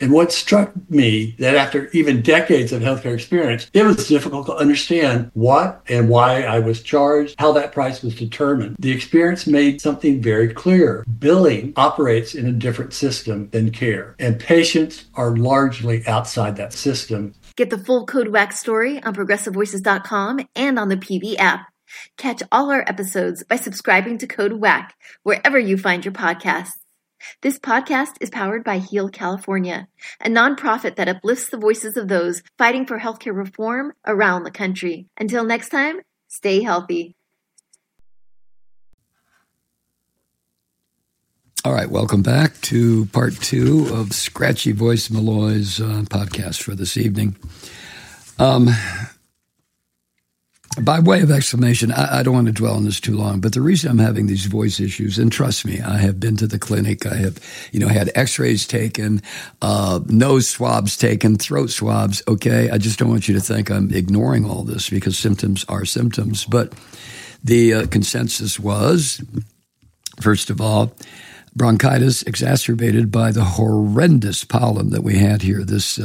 And what struck me that after even decades of healthcare experience, it was difficult to understand what and why I was charged, how that price was determined. The experience made something very clear. Billing operates in a different system than care, and patients are largely outside that system. Get the full Code Wax story on ProgressiveVoices.com and on the PV app. Catch all our episodes by subscribing to Code Whack wherever you find your podcasts. This podcast is powered by Heal California, a nonprofit that uplifts the voices of those fighting for healthcare reform around the country. Until next time, stay healthy. All right, welcome back to part 2 of Scratchy Voice Malloy's podcast for this evening. By way of explanation, I don't want to dwell on this too long, but the reason I'm having these voice issues, and trust me, I have been to the clinic, I have, had x-rays taken, nose swabs taken, throat swabs, okay? I just don't want you to think I'm ignoring all this because symptoms are symptoms. But the consensus was, first of all, bronchitis exacerbated by the horrendous pollen that we had here this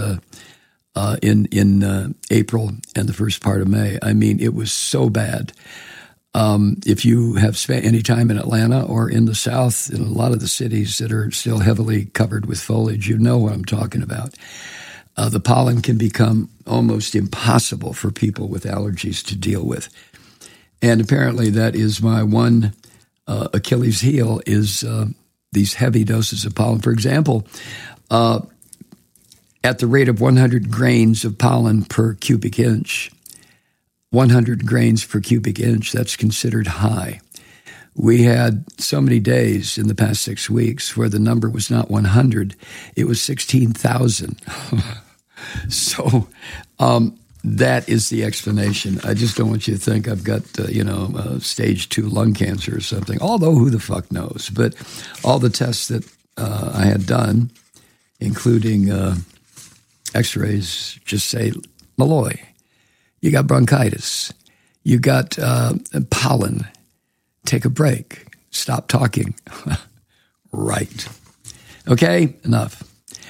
in April and the first part of May. I mean, it was so bad. If you have spent any time in Atlanta or in the South, in a lot of the cities that are still heavily covered with foliage, you know what I'm talking about. The pollen can become almost impossible for people with allergies to deal with. And apparently that is my one Achilles heel is these heavy doses of pollen. For example, at the rate of 100 grains of pollen per cubic inch, 100 grains per cubic inch, that's considered high. We had so many days in the past 6 weeks where the number was not 100, it was 16,000. So that is the explanation. I just don't want you to think I've got, stage 2 lung cancer or something, although who the fuck knows. But all the tests that I had done, including x-rays, just say, Malloy, you got bronchitis. You got pollen. Take a break. Stop talking. Right. Okay, enough.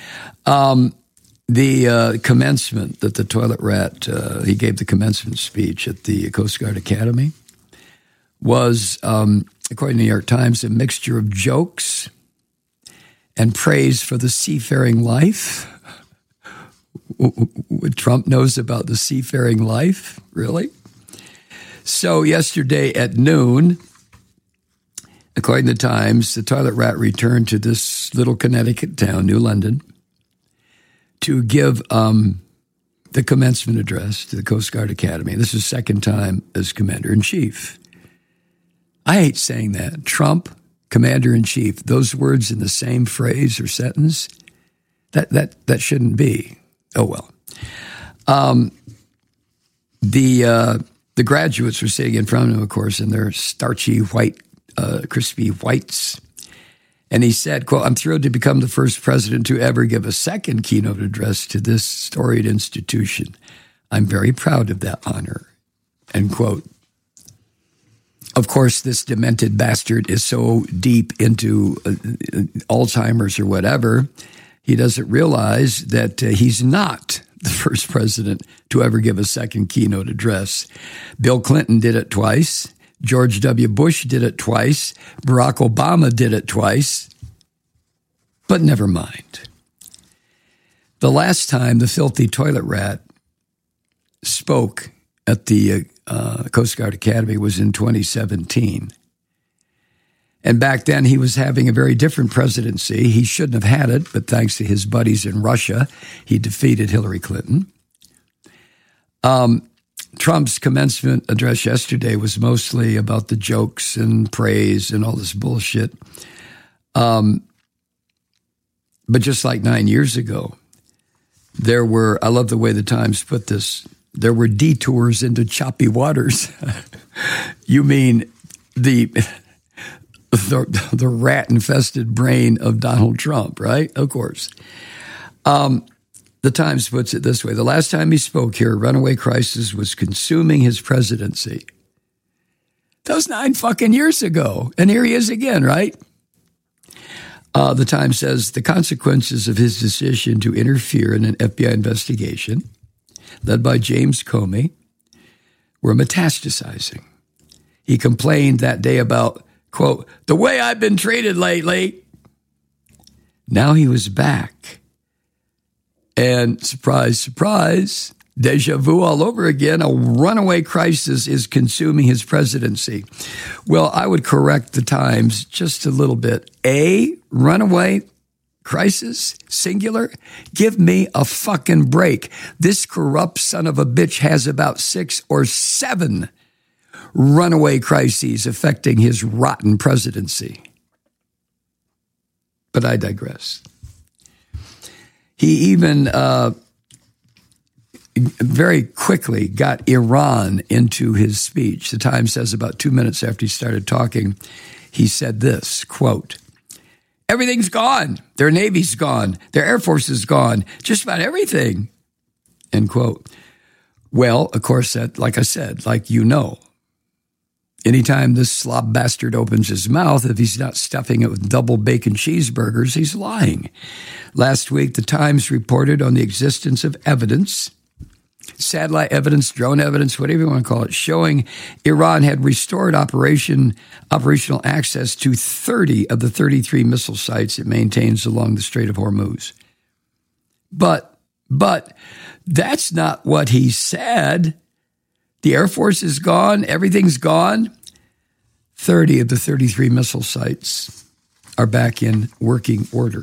The commencement that the toilet rat, he gave the commencement speech at the Coast Guard Academy was, according to the New York Times, a mixture of jokes and praise for the seafaring life. What Trump knows about the seafaring life, really? So yesterday at noon, according to the Times, the toilet rat returned to this little Connecticut town, New London, to give the commencement address to the Coast Guard Academy. This is second time as Commander-in-Chief. I hate saying that. Trump, Commander-in-Chief, those words in the same phrase or sentence, that shouldn't be. Oh, well. The graduates were sitting in front of him, of course, in their starchy white, crispy whites. And he said, quote, "I'm thrilled to become the first president to ever give a second keynote address to this storied institution. I'm very proud of that honor," end quote. Of course, this demented bastard is so deep into Alzheimer's or whatever, he doesn't realize that he's not the first president to ever give a second keynote address. Bill Clinton did it twice. George W. Bush did it twice. Barack Obama did it twice. But never mind. The last time the filthy toilet rat spoke at the Coast Guard Academy was in 2017. And back then he was having a very different presidency. He shouldn't have had it, but thanks to his buddies in Russia, he defeated Hillary Clinton. Trump's commencement address yesterday was mostly about the jokes and praise and all this bullshit. But just like 9 years ago, there were, I love the way the Times put this, there were detours into choppy waters. You mean the rat-infested brain of Donald Trump, right? Of course. The Times puts it this way. The last time he spoke here, a runaway crisis was consuming his presidency. That was 9 fucking years ago. And here he is again, right? The Times says the consequences of his decision to interfere in an FBI investigation led by James Comey were metastasizing. He complained that day about, quote, the way I've been treated lately. Now he was back. And surprise, surprise, deja vu all over again. A runaway crisis is consuming his presidency. Well, I would correct the Times just a little bit. A runaway crisis, singular? Give me a fucking break. This corrupt son of a bitch has about 6 or 7 runaway crises affecting his rotten presidency. But I digress. He even very quickly got Iran into his speech. The Times says about 2 minutes after he started talking, he said this, quote, everything's gone. Their Navy's gone. Their Air Force is gone. Just about everything, end quote. Well, of course, that, like I said, like you know, anytime this slob bastard opens his mouth, if he's not stuffing it with double bacon cheeseburgers, he's lying. Last week, the Times reported on the existence of evidence, satellite evidence, drone evidence, whatever you want to call it, showing Iran had restored operational access to 30 of the 33 missile sites it maintains along the Strait of Hormuz. But that's not what he said. The Air Force is gone. Everything's gone. 30 of the 33 missile sites are back in working order.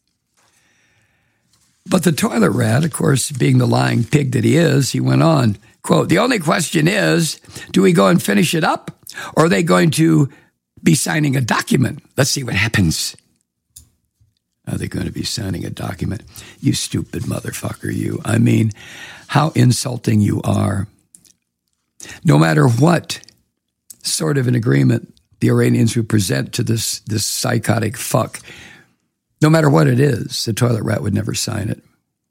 But the toilet rat, of course, being the lying pig that he is, he went on, quote, the only question is, do we go and finish it up, or are they going to be signing a document? Let's see what happens. Are they going to be signing a document? You stupid motherfucker, you. I mean, how insulting you are. No matter what sort of an agreement the Iranians would present to this psychotic fuck, no matter what it is, the toilet rat would never sign it.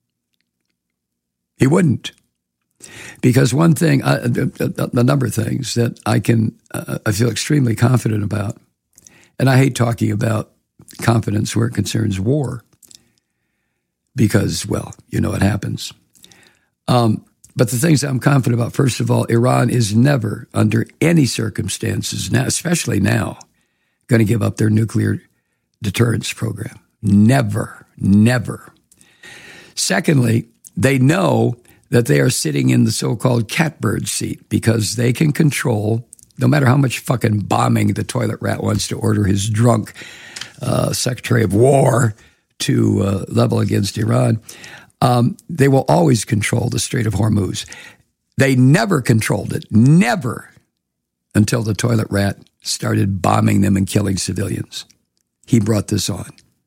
He wouldn't. Because one thing, a number of things that I feel extremely confident about, and I hate talking about confidence where it concerns war, because, well, you know what happens. But the things I'm confident about, first of all, Iran is never, under any circumstances, now, especially now, going to give up their nuclear deterrence program. Never, never. Secondly, they know that they are sitting in the so-called catbird seat because they can control, no matter how much fucking bombing the toilet rat wants to order his drunk Secretary of War to level against Iran, they will always control the Strait of Hormuz. They never controlled it, never, until the toilet rat started bombing them and killing civilians. He brought this on.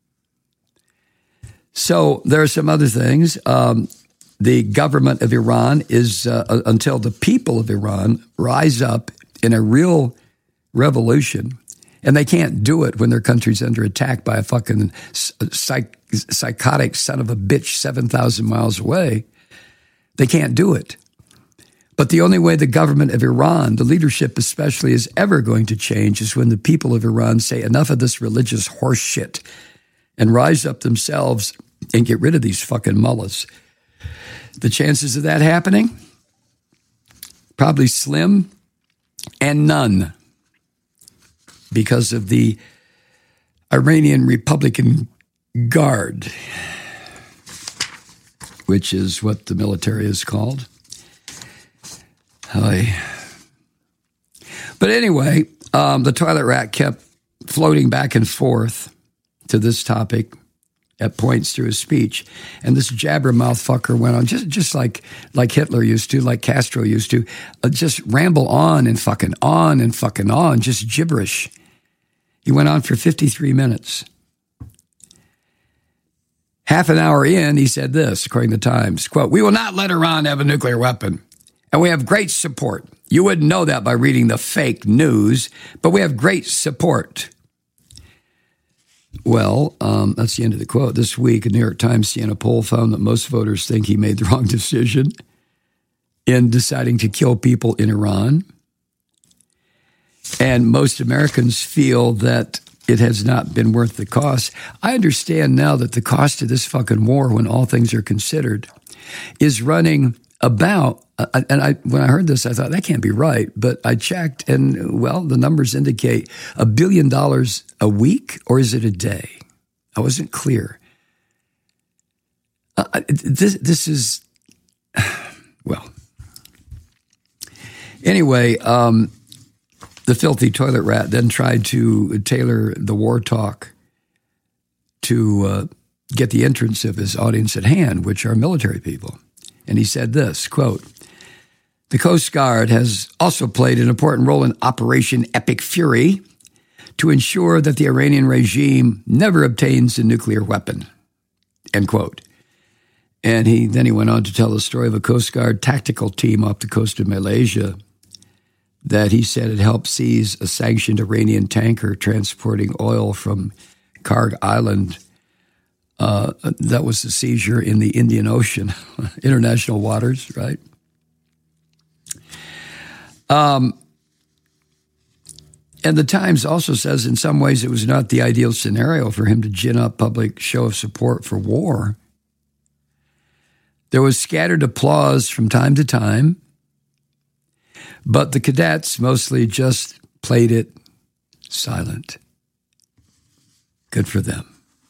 So there are some other things. The government of Iran is, until the people of Iran rise up in a real revolution, and they can't do it when their country's under attack by a fucking psychotic son of a bitch 7,000 miles away. They can't do it. But the only way the government of Iran, the leadership especially, is ever going to change is when the people of Iran say enough of this religious horse shit and rise up themselves and get rid of these fucking mullahs. The chances of that happening? Probably slim and none, because of the Iranian Republican Guard, which is what the military is called. But anyway, the toilet rat kept floating back and forth to this topic at points through his speech. And this jabbermouth fucker went on, just like Hitler used to, like Castro used to, just ramble on, just gibberish. He went on for 53 minutes. Half an hour in, he said this, according to the Times, quote, we will not let Iran have a nuclear weapon. And we have great support. You wouldn't know that by reading the fake news, but we have great support. Well, that's the end of the quote. This week, a New York Times Siena poll found that most voters think he made the wrong decision in deciding to kill people in Iran. And most Americans feel that it has not been worth the cost. I understand now that the cost of this fucking war, when all things are considered, is running about, when I heard this, I thought, that can't be right. But I checked, and, well, the numbers indicate $1 billion a week, or is it a day? I wasn't clear. This is, well. Anyway, the filthy toilet rat then tried to tailor the war talk to get the interest of his audience at hand, which are military people. And he said this, quote, "The Coast Guard has also played an important role in Operation Epic Fury to ensure that the Iranian regime never obtains a nuclear weapon," end quote. And then he went on to tell the story of a Coast Guard tactical team off the coast of Malaysia that he said had helped seize a sanctioned Iranian tanker transporting oil from Karg Island. That was the seizure in the Indian Ocean, international waters, right? And the Times also says in some ways it was not the ideal scenario for him to gin up public show of support for war. There was scattered applause from time to time, but the cadets mostly just played it silent. Good for them.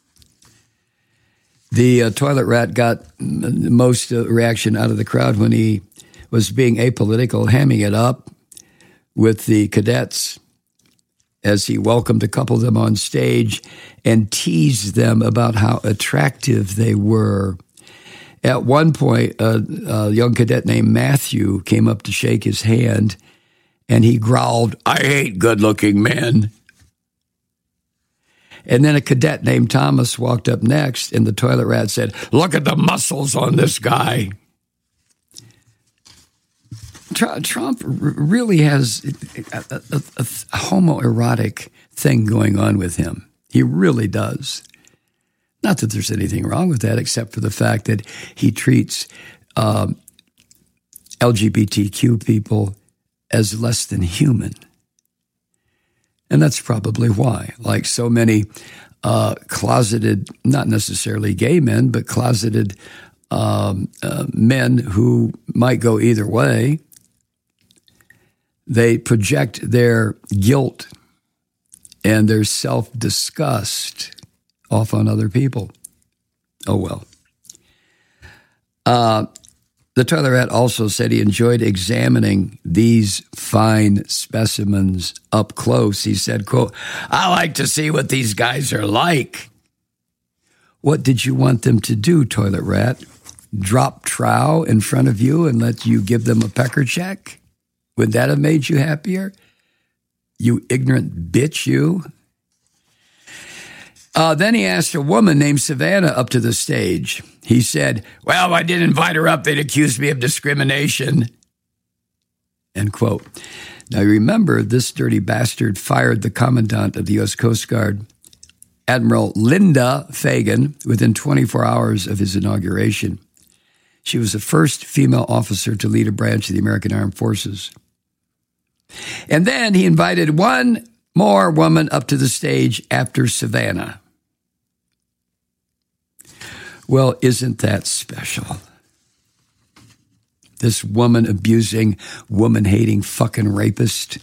The toilet rat got the most reaction out of the crowd when he was being apolitical, hamming it up with the cadets as he welcomed a couple of them on stage and teased them about how attractive they were. At one point, a young cadet named Matthew came up to shake his hand, and he growled, "I hate good-looking men." And then a cadet named Thomas walked up next, and the toilet rat said, "Look at the muscles on this guy." Trump really has a homoerotic thing going on with him. He really does. Not that there's anything wrong with that, except for the fact that he treats LGBTQ people as less than human. And that's probably why. Like so many closeted, not necessarily gay men, but closeted men who might go either way, they project their guilt and their self-disgust off on other people. Oh, well. The toilet rat also said he enjoyed examining these fine specimens up close. He said, quote, "I like to see what these guys are like." What did you want them to do, toilet rat? Drop trow in front of you and let you give them a pecker check? Would that have made you happier? You ignorant bitch, you. Then he asked a woman named Savannah up to the stage. He said, "Well, I didn't invite her up. They'd accuse me of discrimination." End quote. Now, remember, this dirty bastard fired the commandant of the U.S. Coast Guard, Admiral Linda Fagan, within 24 hours of his inauguration. She was the first female officer to lead a branch of the American Armed Forces. And then he invited one more woman up to the stage after Savannah. Well, isn't that special? This woman-abusing, woman-hating fucking rapist.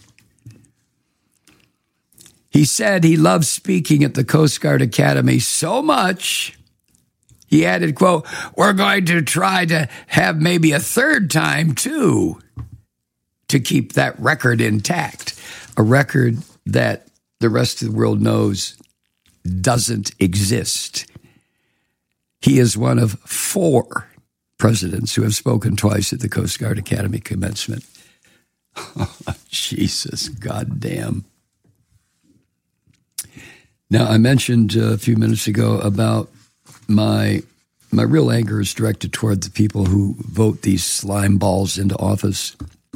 He said he loved speaking at the Coast Guard Academy so much, he added, quote, "We're going to try to have maybe a third time, too, to keep that record intact." A record that the rest of the world knows doesn't exist. He is one of 4 presidents who have spoken twice at the Coast Guard Academy commencement. Oh, Jesus, goddamn. Now, I mentioned a few minutes ago about my real anger is directed toward the people who vote these slime balls into office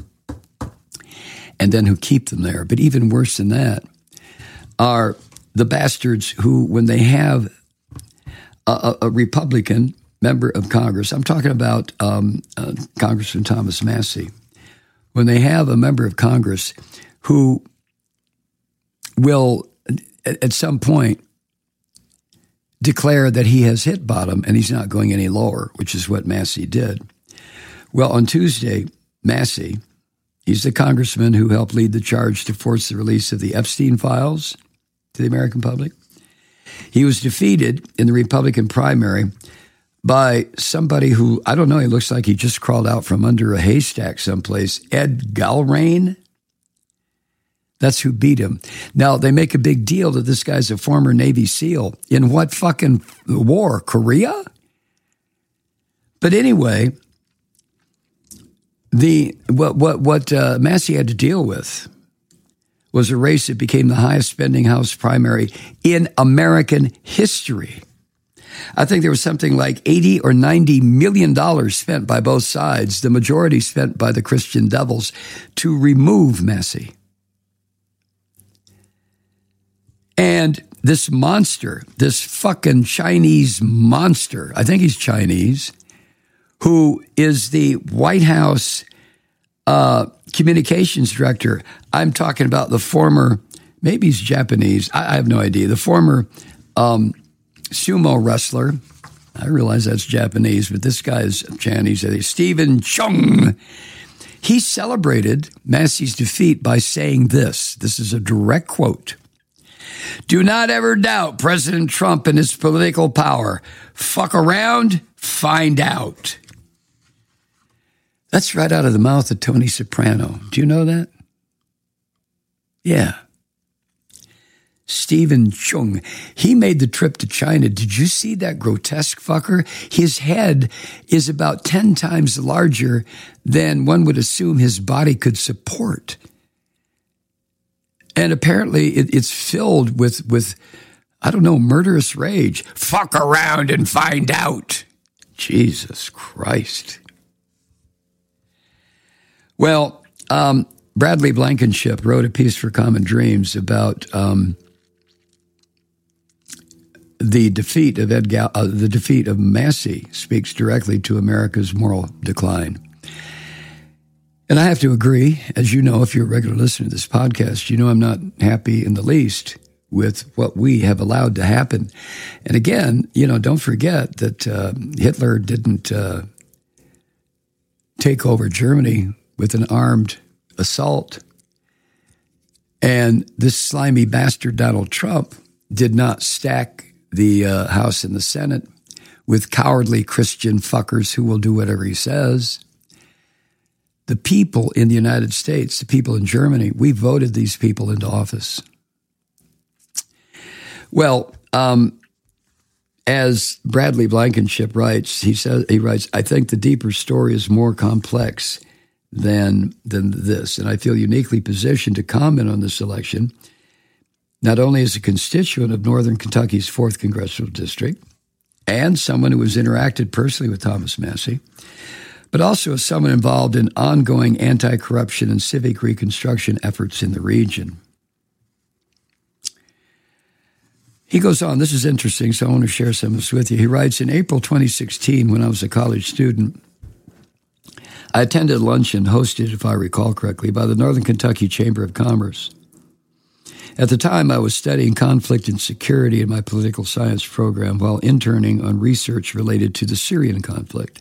and then who keep them there. But even worse than that are the bastards who, when they have a Republican member of Congress, I'm talking about Congressman Thomas Massie, when they have a member of Congress who will at some point declare that he has hit bottom and he's not going any lower, which is what Massey did. Well, on Tuesday, Massey, he's the congressman who helped lead the charge to force the release of the Epstein files to the American public. He was defeated in the Republican primary by somebody who, I don't know, he looks like he just crawled out from under a haystack someplace, Ed Galrain. That's who beat him. Now, they make a big deal that this guy's a former Navy SEAL. In what fucking war? Korea? But anyway, what Massey had to deal with was a race that became the highest spending House primary in American history. I think there was something like $80 or $90 million spent by both sides, the majority spent by the Christian devils, to remove Massey. And this monster, this fucking Chinese monster, I think he's Chinese, who is the White House communications director. I'm talking about the former, maybe he's Japanese, I have no idea, the former sumo wrestler. I realize that's Japanese, but this guy is Chinese. Stephen Chung. He celebrated Massey's defeat by saying this. This is a direct quote. "Do not ever doubt President Trump and his political power. Fuck around, find out." That's right out of the mouth of Tony Soprano. Do you know that? Yeah. Stephen Chung. He made the trip to China. Did you see that grotesque fucker? His head is about 10 times larger than one would assume his body could support. And apparently it's filled with, I don't know, murderous rage. Fuck around and find out. Jesus Christ. Well, Bradley Blankenship wrote a piece for Common Dreams about the defeat of Massey speaks directly to America's moral decline. And I have to agree, as you know, if you're a regular listener to this podcast, you know I'm not happy in the least with what we have allowed to happen. And again, don't forget that Hitler didn't take over Germany with an armed assault. And this slimy bastard Donald Trump did not stack the House and the Senate with cowardly Christian fuckers who will do whatever he says. The people in the United States, the people in Germany, we voted these people into office. Well, as Bradley Blankenship writes, he writes, "I think the deeper story is more complex than this, and I feel uniquely positioned to comment on this election, not only as a constituent of Northern Kentucky's 4th Congressional District and someone who has interacted personally with Thomas Massey, but also as someone involved in ongoing anti-corruption and civic reconstruction efforts in the region." He goes on, this is interesting, so I want to share some of this with you. He writes, "In April 2016, when I was a college student, I attended a luncheon hosted, if I recall correctly, by the Northern Kentucky Chamber of Commerce. At the time, I was studying conflict and security in my political science program while interning on research related to the Syrian conflict.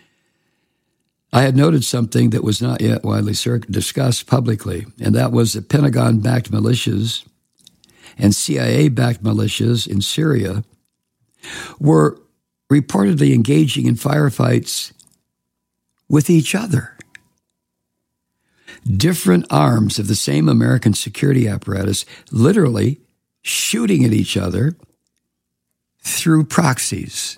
I had noted something that was not yet widely discussed publicly, and that was that Pentagon-backed militias and CIA-backed militias in Syria were reportedly engaging in firefights with each other. Different arms of the same American security apparatus literally shooting at each other through proxies.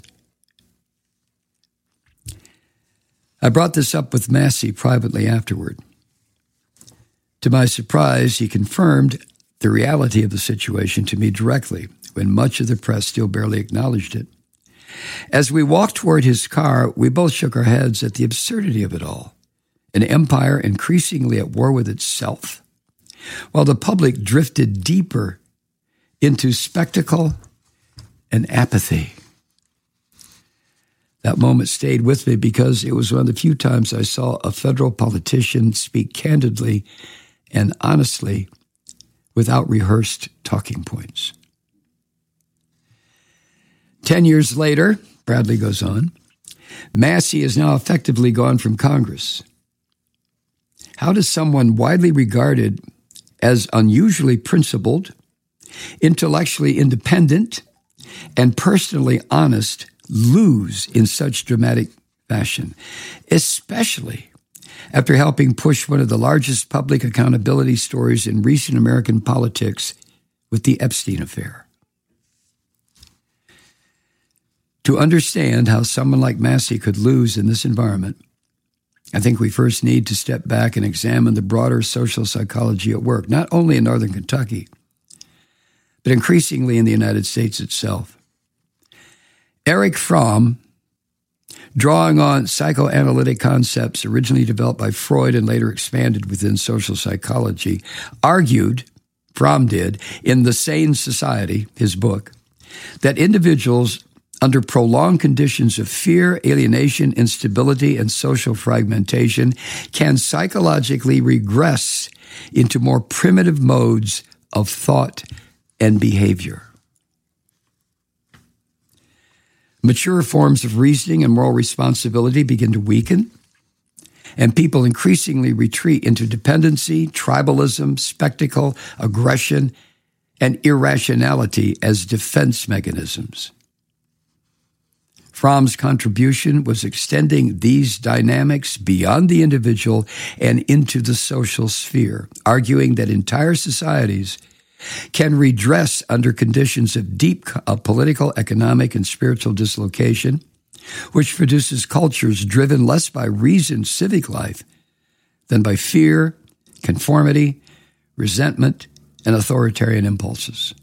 I brought this up with Massey privately afterward. To my surprise, he confirmed the reality of the situation to me directly, when much of the press still barely acknowledged it. As we walked toward his car, we both shook our heads at the absurdity of it all. An empire increasingly at war with itself, while the public drifted deeper into spectacle and apathy. That moment stayed with me because it was one of the few times I saw a federal politician speak candidly and honestly without rehearsed talking points. 10 years later, Bradley goes on, Massey is now effectively gone from Congress. How does someone widely regarded as unusually principled, intellectually independent, and personally honest lose in such dramatic fashion, especially after helping push one of the largest public accountability stories in recent American politics with the Epstein affair? To understand how someone like Massey could lose in this environment, I think we first need to step back and examine the broader social psychology at work, not only in Northern Kentucky, but increasingly in the United States itself. Erich Fromm, drawing on psychoanalytic concepts originally developed by Freud and later expanded within social psychology, argued, Fromm did, in The Sane Society, his book, that individuals under prolonged conditions of fear, alienation, instability, and social fragmentation can psychologically regress into more primitive modes of thought and behavior. Mature forms of reasoning and moral responsibility begin to weaken, and people increasingly retreat into dependency, tribalism, spectacle, aggression, and irrationality as defense mechanisms. Fromm's contribution was extending these dynamics beyond the individual and into the social sphere, arguing that entire societies can redress under conditions of deep political, economic, and spiritual dislocation, which produces cultures driven less by reasoned civic life than by fear, conformity, resentment, and authoritarian impulses.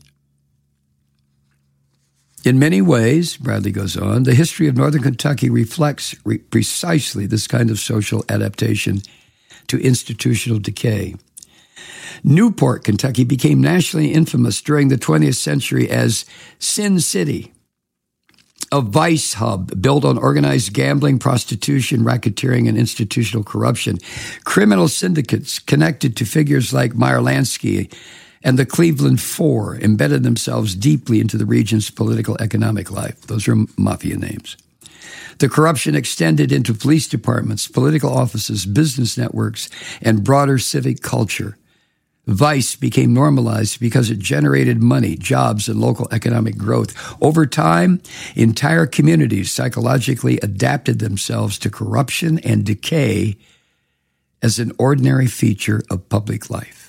In many ways, Bradley goes on, the history of Northern Kentucky reflects precisely this kind of social adaptation to institutional decay. Newport, Kentucky, became nationally infamous during the 20th century as Sin City, a vice hub built on organized gambling, prostitution, racketeering, and institutional corruption. Criminal syndicates connected to figures like Meyer Lansky and the Cleveland Four embedded themselves deeply into the region's political economic life. Those are mafia names. The corruption extended into police departments, political offices, business networks, and broader civic culture. Vice became normalized because it generated money, jobs, and local economic growth. Over time, entire communities psychologically adapted themselves to corruption and decay as an ordinary feature of public life.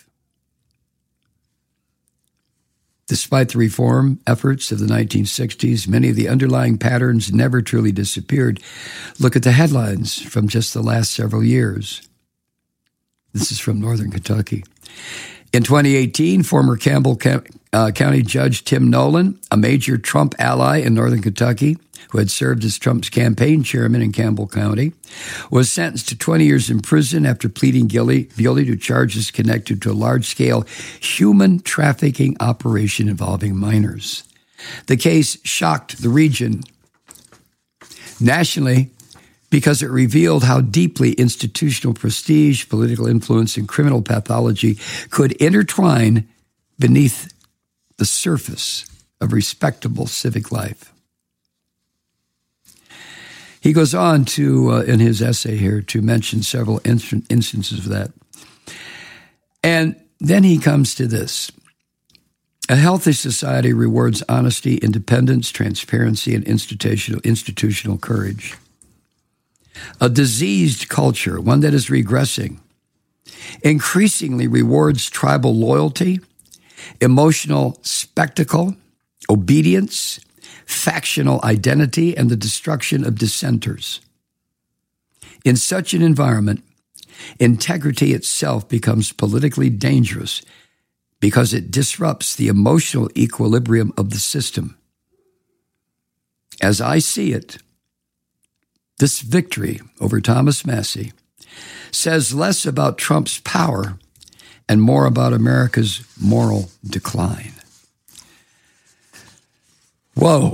Despite the reform efforts of the 1960s, many of the underlying patterns never truly disappeared. Look at the headlines from just the last several years. This is from Northern Kentucky. In 2018, former Campbell County Judge Tim Nolan, a major Trump ally in Northern Kentucky, who had served as Trump's campaign chairman in Campbell County, was sentenced to 20 years in prison after pleading guilty to charges connected to a large-scale human trafficking operation involving minors. The case shocked the region nationally because it revealed how deeply institutional prestige, political influence, and criminal pathology could intertwine beneath the surface of respectable civic life. He goes on to, in his essay here, to mention several instances of that. And then he comes to this. A healthy society rewards honesty, independence, transparency, and institutional courage. A diseased culture, one that is regressing, increasingly rewards tribal loyalty, emotional spectacle, obedience, factional identity, and the destruction of dissenters. In such an environment, integrity itself becomes politically dangerous because it disrupts the emotional equilibrium of the system. As I see it, this victory over Thomas Massey says less about Trump's power and more about America's moral decline. Whoa.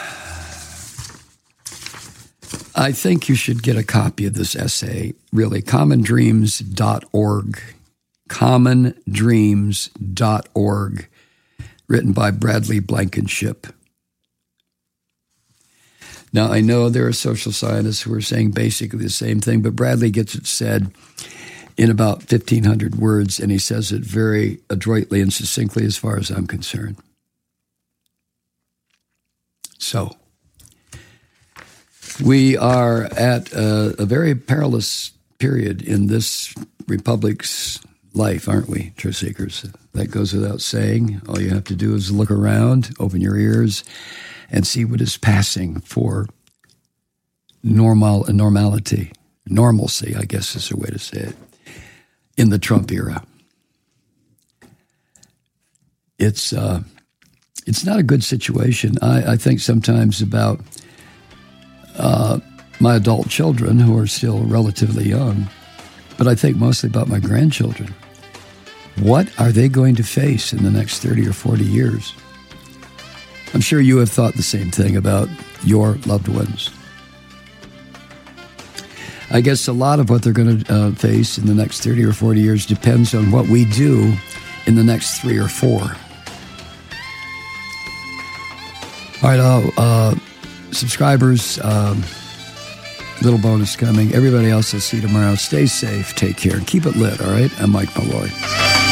I think you should get a copy of this essay, really, commondreams.org, commondreams.org, written by Bradley Blankenship. Now, I know there are social scientists who are saying basically the same thing, but Bradley gets it said in about 1,500 words, and he says it very adroitly and succinctly as far as I'm concerned. So, we are at a very perilous period in this republic's life, aren't we, truth seekers? That goes without saying. All you have to do is look around, open your ears, and see what is passing for normalcy, I guess is a way to say it, in the Trump era. It's not a good situation. I think sometimes about my adult children who are still relatively young, but I think mostly about my grandchildren. What are they going to face in the next 30 or 40 years? I'm sure you have thought the same thing about your loved ones. I guess a lot of what they're going to face in the next 30 or 40 years depends on what we do in the next 3 or 4. All right, subscribers, little bonus coming. Everybody else, I'll see you tomorrow. Stay safe, take care, and keep it lit, all right? I'm Mike Malloy.